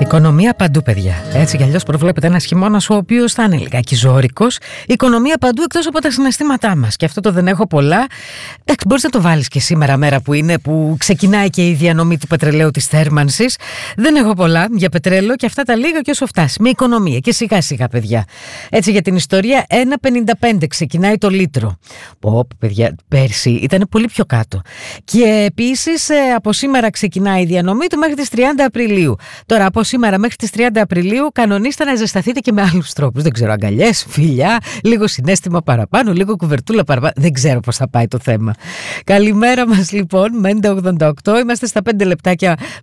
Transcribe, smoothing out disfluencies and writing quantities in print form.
Οικονομία παντού, παιδιά. Έτσι κι αλλιώς προβλέπεται ένας χειμώνας ο οποίος θα είναι λιγάκι ζώρικος. Οικονομία παντού εκτός από τα συναισθήματά μας. Και αυτό το δεν έχω πολλά. Εντάξει, μπορείς να το βάλεις και σήμερα, μέρα που είναι, που ξεκινάει και η διανομή του πετρελαίου της θέρμανσης. Δεν έχω πολλά για πετρέλαιο και αυτά τα λίγα και όσο φτάσει. Με οικονομία και σιγά σιγά, παιδιά. Έτσι για την ιστορία, 1,55 ξεκινάει το λίτρο. Παιδιά, πέρσι ήταν πολύ πιο κάτω. Και επίσης από σήμερα ξεκινάει η διανομή του μέχρι τις 30 Απριλίου. Τώρα από σήμερα μέχρι τις 30 Απριλίου κανονίστε να ζεσταθείτε και με άλλους τρόπους. Δεν ξέρω, αγκαλιές, φιλιά, λίγο συναίσθημα παραπάνω, λίγο κουβερτούλα παραπάνω. Δεν ξέρω πώς θα πάει το θέμα. Καλημέρα μας λοιπόν, Μέντε 88. Είμαστε στα 5 λεπτάκια